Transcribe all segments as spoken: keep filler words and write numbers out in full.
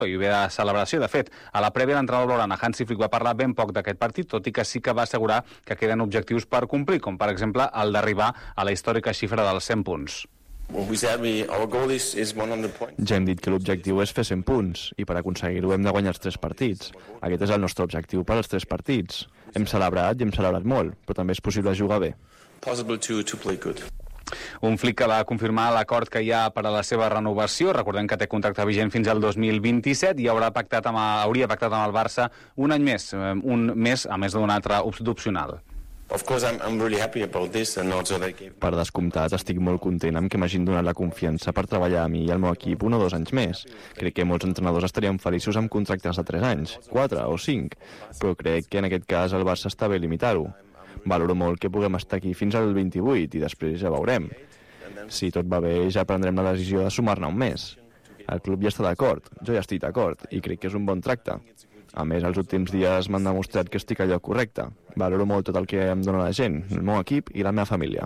i ve de celebració. De fet, a la prèvia l'entrenador blaugrana Hansi Flick va parlar ben poc d'aquest partit, tot i que sí que va assegurar que queden objectius per complir, com per exemple el d'arribar a la històrica xifra dels cent punts. Ja hem dit que l'objectiu és fer cent punts i per aconseguir-ho hem de guanyar els tres partits. Aquest és el nostre objectiu per als tres partits. Hem celebrat i hem celebrat molt, però també és possible jugar bé. Un Flick que va confirmar l'acord que hi ha per a la seva renovació. Recordem que té contracte vigent fins al dos mil vint-i-set i haurà pactat amb, hauria pactat amb el Barça un any més, un mes a més d'un altre d'opcional. Per descomptat, estic molt content amb que m'hagin donat la confiança per treballar a mi i al meu equip un o dos anys més. Crec que molts entrenadors estarien feliços amb contractes de tres anys, quatre o cinc, però crec que en aquest cas el Barça està bé limitar-ho. Valoro molt que puguem estar aquí fins al vint-i-vuit i després ja veurem. Si tot va bé, ja prendrem la decisió de sumar-ne un mes. El club ja està d'acord, jo ja estic d'acord i crec que és un bon tracte. A més, els últims dies m'han demostrat que estic al lloc correcte. Valoro molt tot el que em dona la gent, el meu equip i la meva família.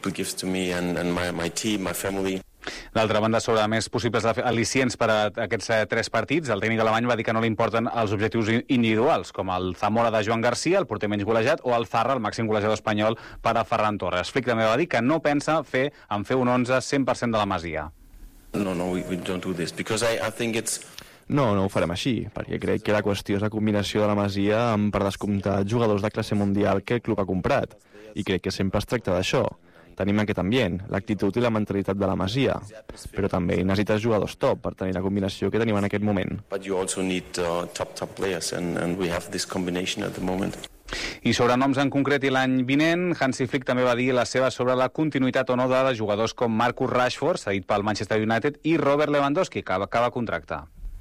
D'altra banda, sobre més possibles al·licients per a aquests tres partits, el tècnic alemany va dir que no li importen els objectius individuals, com el Zamora de Joan Garcia, el porter menys golejat, o el Zarra, el màxim golejador espanyol, per a Ferran Torres. Flick també va dir que no pensa fer en fer un onze cent per cent de la Masia. No, no, we, we don't do this, because I, I think it's... No, no ho farem així, perquè crec que la qüestió és la combinació de la Masia amb, per descomptat, jugadors de classe mundial que el club ha comprat. I crec que sempre es tracta d'això. Tenim aquest ambient, l'actitud i la mentalitat de la Masia, però també necessites jugadors top per tenir la combinació que tenim en aquest moment. I sobre noms en concret i l'any vinent, Hansi Flick també va dir la seva sobre la continuïtat o no de jugadors com Marcus Rashford, cedit pel Manchester United, i Robert Lewandowski, que acaba contracte.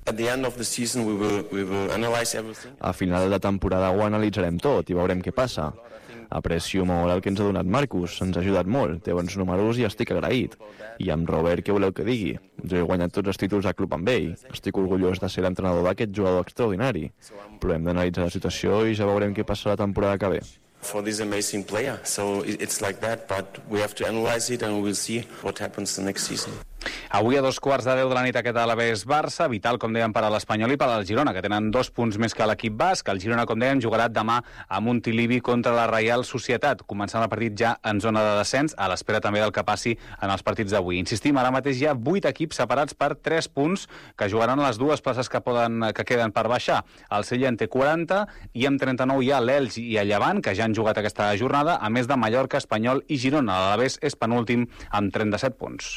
A final de temporada ho analitzarem tot i veurem què passa. Aprecio molt el que ens ha donat Marcus, ens ha ajudat molt, té bons números i estic agraït. I amb Robert, què voleu que digui? Jo he guanyat tots els títols al club amb ell, estic orgullós de ser l'entrenador d'aquest jugador extraordinari, però hem d'analitzar la situació i ja veurem què passa la temporada que ve. For this amazing player, so it's like that, but we have to analyze it and we'll see what happens the next season. Avui a dos quarts de deu de la nit aquest Alavés-Barça, vital, com dèiem, per a l'Espanyol i per al Girona, que tenen dos punts més que l'equip basc. El Girona, com dèiem, jugarà demà a Montilivi contra la Reial Societat, començant el partit ja en zona de descens, a l'espera també del que passi en els partits d'avui. Insistim, ara mateix hi ha vuit equips separats per tres punts que jugaran a les dues places que, poden, que queden per baixar. El Sella en té quaranta i amb trenta-nou hi ha l'Elx i el Llevant, que ja han jugat aquesta jornada, a més de Mallorca, Espanyol i Girona. L'Alavés és penúltim amb trenta-set punts.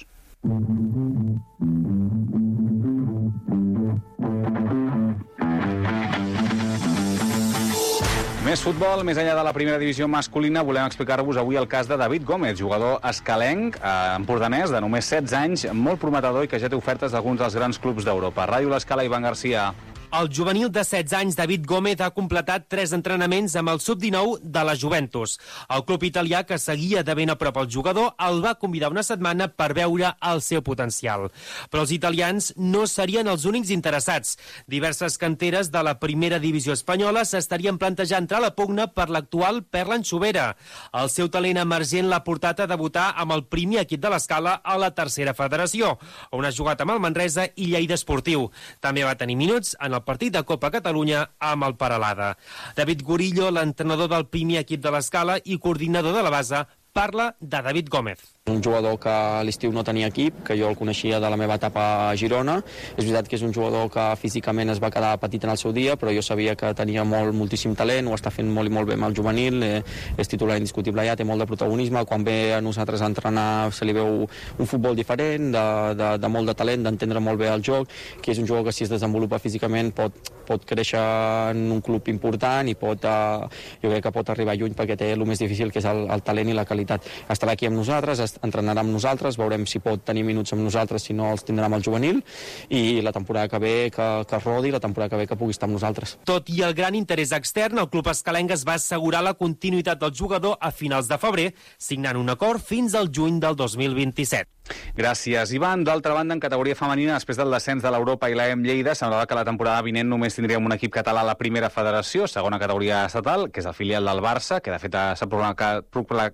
Més futbol, més enllà de la primera divisió masculina, volem explicar-vos avui el cas de David Gómez, jugador escalenc, eh, empordanès, de només setze anys, molt prometedor i que ja té ofertes d'alguns dels grans clubs d'Europa. Ràdio L'Escala, Ivan Garcia. El juvenil de setze anys, David Gómez, ha completat tres entrenaments amb el sub dinou de la Juventus. El club italià, que seguia de ben a prop el jugador, el va convidar una setmana per veure el seu potencial. Però els italians no serien els únics interessats. Diverses canteres de la primera divisió espanyola s'estarien plantejant entrar a la pugna per l'actual Ferland Xubera. El seu talent emergent l'ha portat a debutar amb el primer equip de l'Escala a la tercera federació, on ha jugat amb el Manresa i Lleida Esportiu. També va tenir minuts en el partit de Copa Catalunya amb el Peralada. David Gorillo, l'entrenador del primer equip de l'Escala i coordinador de la base, parla de David Gómez. Un jugador que a l'estiu no tenia equip, que jo el coneixia de la meva etapa a Girona. És veritat que és un jugador que físicament es va quedar petit en el seu dia, però jo sabia que tenia molt, moltíssim talent, ho està fent molt i molt bé amb el juvenil, eh, és titular indiscutible ja, té molt de protagonisme, quan ve a nosaltres a entrenar se li veu un futbol diferent, de, de, de molt de talent, d'entendre molt bé el joc, que és un jugador que si es desenvolupa físicament pot, pot créixer en un club important i pot, eh, jo crec que pot arribar lluny perquè té el més difícil, que és el, el talent i la qualitat. Estarà aquí amb nosaltres, entrenarà amb nosaltres, veurem si pot tenir minuts amb nosaltres, si no els tindrà amb el juvenil, i la temporada que ve que, que rodi, la temporada que ve que pugui estar amb nosaltres. Tot i el gran interès extern, el club escalenc es va assegurar la continuïtat del jugador a finals de febrer, signant un acord fins al juny del dos mil vint-i-set. Gràcies, Ivan. D'altra banda, en categoria femenina, després del descens de l'Europa i l'A E M Lleida, semblava que la temporada vinent només tindríem un equip català a la primera federació, segona categoria estatal, que és el filial del Barça, que de fet s'ha proclamat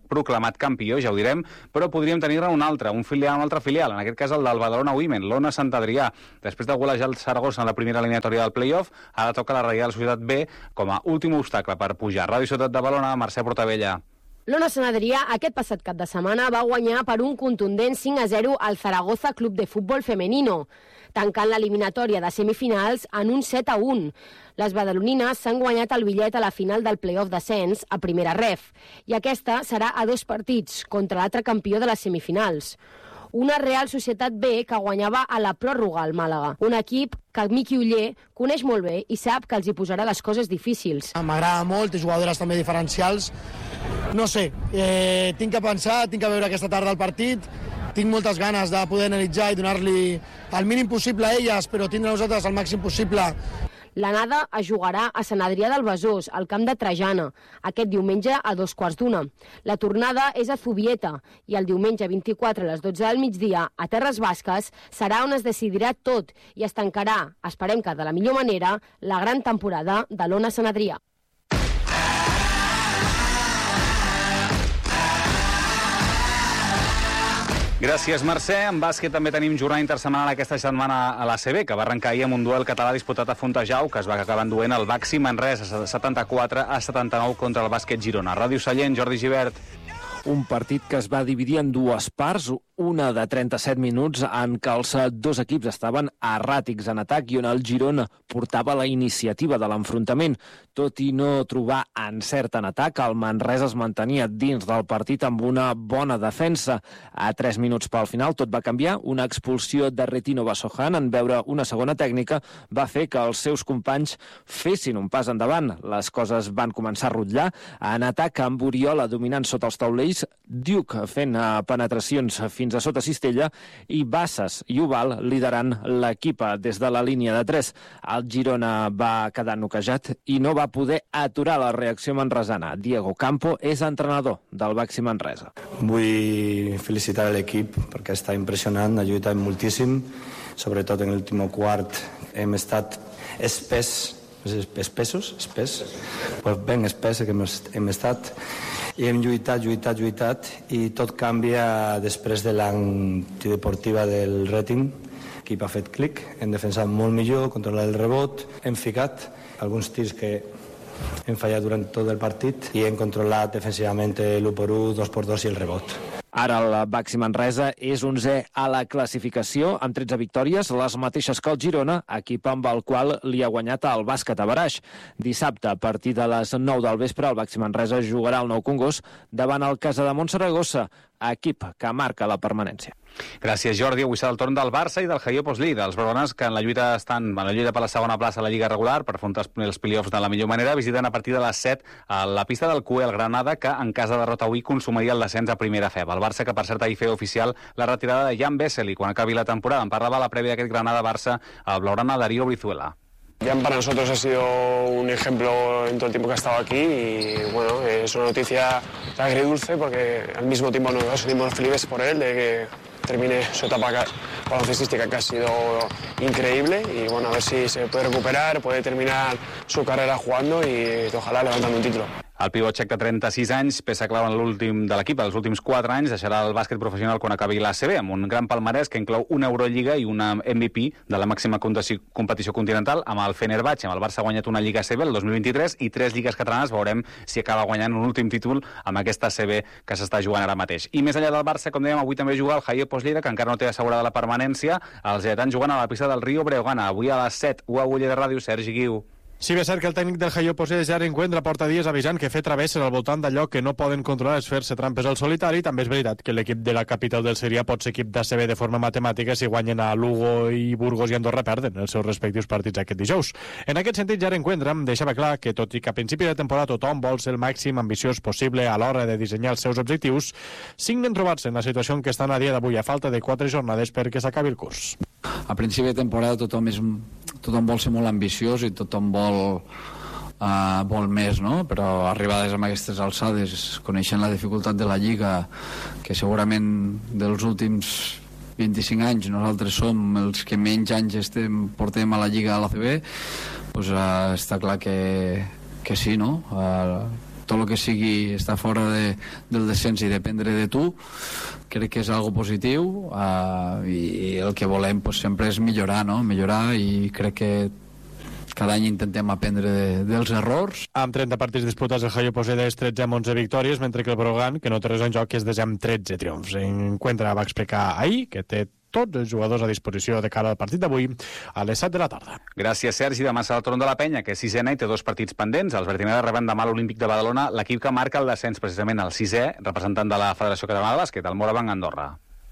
proclamat campió, ja ho direm, però podríem tenir-ne un altre, un filial, un altre filial, en aquest cas el del Badalona Women, l'Ona Sant Adrià. Després de golejar el Saragossa en la primera eliminatòria del play-off, ara toca la Reial Societat B com a últim obstacle per pujar. Ràdio Ciutat de Badalona, Mercè Portabella. L'Ona Sant Adrià aquest passat cap de setmana va guanyar per un contundent cinc a zero al Zaragoza Club de Futbol Femenino, tancant l'eliminatòria de semifinals en un set a un. Les badalonines s'han guanyat el bitllet a la final del play-off d'ascens a primera ref, i aquesta serà a dos partits contra l'altre campió de les semifinals. Una Real Societat B que guanyava a la pròrroga al Màlaga, un equip que Miqui Oller coneix molt bé i sap que els hi posarà les coses difícils. M'agrada molt, té jugadores també diferencials. No sé, eh, tinc que pensar, tinc que veure aquesta tarda el partit, tinc moltes ganes de poder analitzar i donar-li el mínim possible a elles, però tindre a nosaltres el màxim possible. L'anada es jugarà a Sant Adrià del Besòs, al camp de Trajana, aquest diumenge a dos quarts d'una. La tornada és a Zubieta i el diumenge vint-i-quatre a les dotze del migdia a Terres Basques serà on es decidirà tot i es tancarà, esperem que de la millor manera, la gran temporada de l'Ona Sant Adrià. Gràcies, Mercè. En bàsquet també tenim jornada intersetmanal aquesta setmana a l'A C B, que va arrencar ahir amb un duel català disputat a Fontejau, que es va acabar enduent el Baxi Manresa setanta-quatre a setanta-nou contra el bàsquet Girona. Ràdio Sallent, Jordi Gibert. Un partit que es va dividir en dues parts, una de trenta-set minuts en què els dos equips estaven erràtics en atac i on el Girona portava la iniciativa de l'enfrontament. Tot i no trobar encert en atac, el Manresa es mantenia dins del partit amb una bona defensa. A tres minuts pel final tot va canviar. Una expulsió de Retino Basojan en veure una segona tècnica va fer que els seus companys fessin un pas endavant. Les coses van començar a rotllar. En atac amb Oriola dominant sota els taulells, Duke fent penetracions fins a sota cistella i Bassas i Oval liderant l'equip des de la línia de tres. El Girona va quedar noquejat i no va poder aturar la reacció manresana. Diego Campo és entrenador del Baxi Manresa. Vull felicitar l'equip perquè està impressionant, ha lluitat moltíssim, sobretot en l'últim quart hem estat espès, espessos, espès, pues ben espès que hem estat, i hem lluitat, lluitat, lluitat, i tot canvia després de l'antideportiva del Reting. L'equip ha fet clic, hem defensat molt millor, controlat el rebot, hem ficat alguns tirs que hem fallat durant tot el partit i hem controlat defensivament l'u per u, dos per dos i el rebot. Ara el Baxi Manresa és onzè a la classificació amb tretze victòries, les mateixes que el Girona, equip amb el qual li ha guanyat el bàsquet a Baraix. Dissabte, a partir de les nou del vespre, el Baxi Manresa jugarà al Nou Congost davant el Casademont Saragossa, equip que marca la permanència. Gràcies, Jordi. Avui serà el torn del Barça i del Hayo Poslí, dels blaugranes que en la lluita estan en la lluita per la segona plaça a la Lliga regular per afrontar els play-offs de la millor manera. Visiten a partir de les set a la pista del Cue, el Granada, que en cas de derrota avui consumiria el descens a primera F E B. El Barça, que per cert ahir feia oficial la retirada de Jan Vesely quan acabi la temporada. En parlava a la prèvia d'aquest Granada-Barça el blaugrana Darío Brizuela. Jan para nosotros ha sido un ejemplo en todo el tiempo que ha estado aquí y bueno, es una noticia agridulce porque al mismo tiempo nos sentimos felices por él de que termine su etapa baloncestística que ha sido increíble y bueno, a ver si se puede recuperar, puede terminar su carrera jugando y ojalá levantando un título. El pivot txec de trenta-sis anys, peça clau en l'últim de l'equip, els últims quatre anys, deixarà el bàsquet professional quan acabi l'A C B, amb un gran palmarès que inclou una Eurolliga i una M V P de la màxima competició continental amb el Fenerbahçe. Amb el Barça ha guanyat una Lliga A C B el dos mil vint-i-tres i tres lligues catalanes. Veurem si acaba guanyant un últim títol amb aquesta A C B que s'està jugant ara mateix. I més enllà del Barça, com dèiem, avui també juga el Hayo Poslí, que encara no té assegurada la permanència. Els lletans jugant a la pista del Rio Breogana. Avui a les set, u a Uller de Ràdio, Sergi Guiu. Sí, bé cert que el tècnic del Hayo Poslí ja reencuentra porta dies avisant que fer travesses al voltant d'allò que no poden controlar és fer-se trampes al solitari. També és veritat que l'equip de la capital del Seria pot ser equip d'A C B de forma matemàtica si guanyen a Lugo i Burgos i Andorra perden els seus respectius partits aquest dijous. En aquest sentit, ja reencuentra deixava clar que, tot i que a principi de temporada tothom vol ser el màxim ambiciós possible a l'hora de dissenyar els seus objectius, signen trobar-se en la situació en què estan a dia d'avui a falta de quatre jornades perquè s'acabi el curs. A principi de temporada tothom, és, tothom vol ser molt ambiciós i tothom vol Uh, vol més, no? Però arribades amb aquestes alçades, coneixent la dificultat de la Lliga, que segurament dels últims vint-i-cinc anys nosaltres som els que menys anys estem, portem a la Lliga a l'A C B, doncs, uh, està clar que, que sí, no? Uh, tot el que sigui estar fora de, del descens i dependre de tu, crec que és algo positiu, uh, i, i el que volem pues, sempre és millorar, no? Millorar, i crec que cada any intentem aprendre de, dels errors. Amb trenta partits disputats, el Hayo Posseda és tretze amb onze victòries, mentre que el Brogan, que no té res en joc, és desè amb tretze triomfs. Encuentra va explicar ahir que té tots els jugadors a disposició de cara al partit d'avui a les set de la tarda. Gràcies, Sergi. Demà serà el torn de la Penya, que és sisena i té dos partits pendents. Els vertiners reben demà l'Olímpic de Badalona, l'equip que marca el descens precisament el sisè, representant de la Federació Catalana de Bàsquet, el Morabanc Andorra.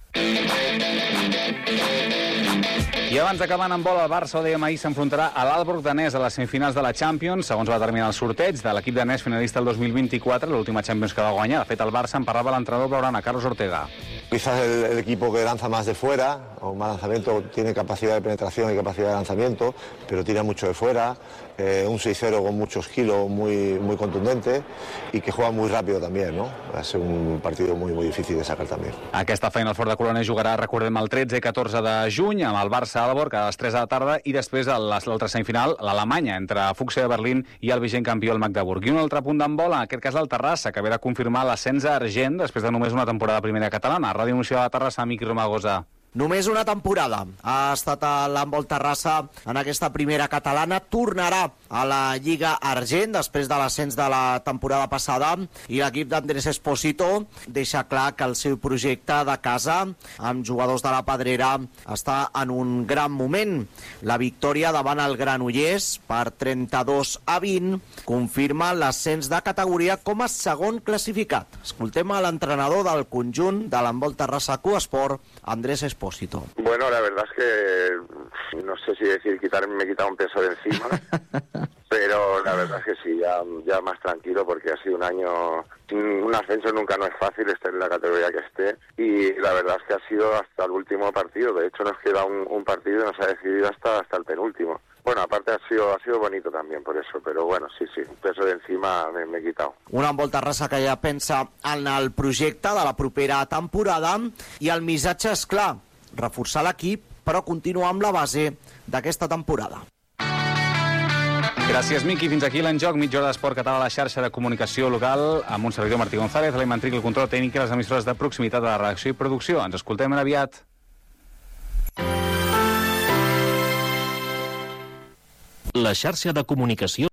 I abans d'acabant en vol, el Barça, ho dèiem ahir, s'enfrontarà a l'Aalborg danès a les semifinals de la Champions, segons va determinar el sorteig de l'equip danès finalista el dos mil vint-i-quatre, l'última Champions que va guanyar. De fet, el Barça en parlava l'entrenador blaugrana, Carlos Ortega. Quizás el, el equipo que lanza más de fuera, o más lanzamiento, tiene capacidad de penetración y capacidad de lanzamiento, pero tira mucho de fuera, eh, un seis cero con muchos kilos, muy, muy contundente, y que juega muy rápido también, ¿no? Va a ser un partido muy, muy difícil de sacar también. Aquesta Final Four de Colònia jugarà, recordem, el tretze i catorze de juny, amb el Barça-Aalborg a les tres de la tarda, i després l'altra semifinal, l'Alemanya, entre Fuchsia de Berlín i el vigent campió, el Magdeburg. I un altre punt d'en bola, en aquest cas el Terrassa, que ve de confirmar l'ascens a Argent després de només una temporada primera catalana. Ràdio Nacional de Terrassa, Miqui Romagosa. Només una temporada ha estat a l'handbol Terrassa en aquesta primera catalana. Tornarà a la Lliga Argent després de l'ascens de la temporada passada, i l'equip d'Andrés Espósito deixa clar que el seu projecte de casa amb jugadors de la Pedrera està en un gran moment. La victòria davant el Granollers per trenta-dos a vint confirma l'ascens de categoria com a segon classificat. Escoltem a l'entrenador del conjunt de l'handbol Terrassa Cuesport, Andrés Espósito. Bueno, la verdad es que no sé si decir quitarme, me he quitado un peso de encima, pero la verdad es que sí, ya, ya más tranquilo, porque ha sido un año, un ascenso nunca no es fácil, estar en la categoría que esté, y la verdad es que ha sido hasta el último partido. De hecho nos queda un, un partido y nos ha decidido hasta, hasta el penúltimo. Bueno, aparte ha sido, ha sido bonito también por eso, pero bueno, sí, sí, un peso de encima me, me he quitado. Un handbol Terrassa que ja pensa en el projecte de la propera temporada, i el missatge és clar, reforçar l'equip, però continuar amb la base d'aquesta temporada. Gràcies, Miqui. Fins aquí l'enjoc. Mitja hora d'esport català a la xarxa de comunicació local amb un servidor, Martí González, l'Em Mantric, el control tècnic i les emissores de proximitat de la redacció i producció. Ens escoltem ben aviat. La xarxa de comunicació